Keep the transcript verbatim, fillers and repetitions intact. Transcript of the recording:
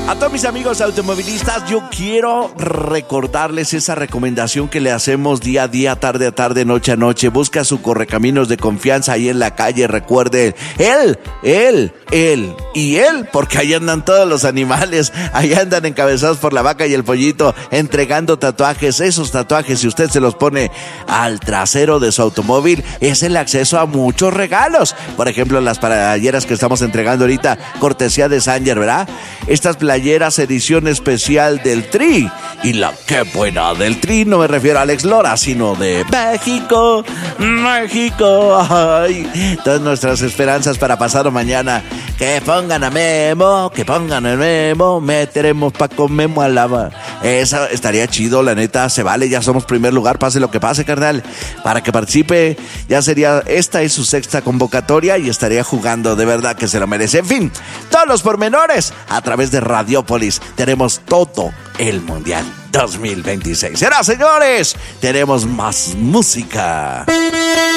A todos mis amigos automovilistas, yo quiero recordarles esa recomendación que le hacemos día a día, tarde a tarde, noche a noche. Busca su correcaminos de confianza ahí en la calle. Recuerde, él, él, él y él, porque ahí andan todos los animales. Ahí andan encabezados por la vaca y el pollito, entregando tatuajes. Esos tatuajes, si usted se los pone al trasero de su automóvil, es el acceso a muchos regalos. Por ejemplo, las playeras que estamos entregando ahorita, cortesía de Sanger, ¿verdad? Estas playeras edición especial del Tri. Y la que buena del Tri, no me refiero a Alex Lora, sino de México, México. Ay, todas nuestras esperanzas para pasado mañana. Que pongan a Memo, que pongan a Memo, meteremos pa' con Memo a lava. Esa estaría chido, la neta, se vale, ya somos primer lugar, pase lo que pase, carnal. Para que participe, ya sería, esta es su sexta convocatoria y estaría jugando, de verdad que se lo merece. En fin, todos los pormenores a través de Radiópolis. Tenemos todo el Mundial dos mil veintiséis. Será, señores, tenemos más música.